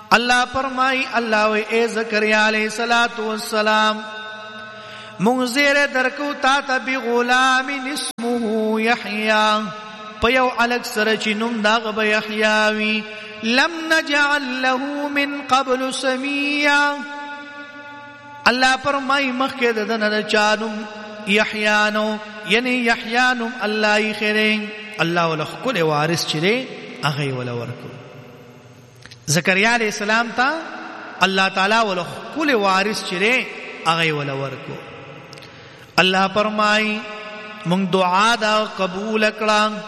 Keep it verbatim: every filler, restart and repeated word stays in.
اللہ فرمائی اللہ وی اے زکریا علیہ السلام مونږ زیره درکو تا ته بغلام اسمه یحیی پیو الک سره چې نوم داغه به یحیی وی لم نجعل له من قبل سمیا الله فرمای مخکې د دنه چانم یحیانو یعنی یحیانم الله یې خیرین الله ول خپل وارث چره هغه ول ورکو زکریا علیہ السلام تا الله تعالی ول خپل وارث چره هغه ول ورکو الله فرمای مونږ دعا دا قبول کړه